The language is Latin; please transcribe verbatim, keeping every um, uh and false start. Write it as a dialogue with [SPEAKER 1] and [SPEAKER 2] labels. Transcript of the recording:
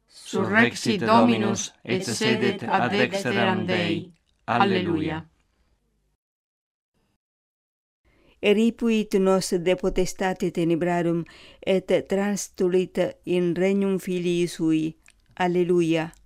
[SPEAKER 1] surrexit Dominus, et sedet ad dexteram Dei. Alleluia.
[SPEAKER 2] Eripuit nos de potestate tenebrarum, et transtulit in regnum Filii Sui. Alleluia.